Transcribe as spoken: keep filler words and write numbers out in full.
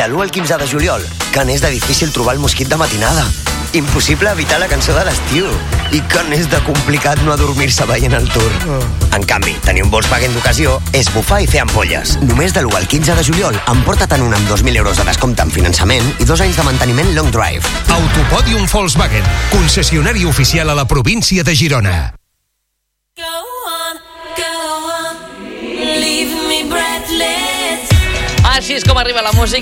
de l'u al quinze de juliol, que n'és de difícil trobar el mosquit de matinada. Impossible evitar la cançó de l'estiu. I que n'és de complicat no adormir-se veient el Tour. En canvi, tenir un Volkswagen d'ocasió és bufar i fer ampolles. Només de l'u al quinze de juliol, emporta't en un amb dos mil euros de descompte en finançament i dos anys de manteniment long drive. Autopòdium Volkswagen, concessionari oficial a la província de Girona. Així és com arriba la música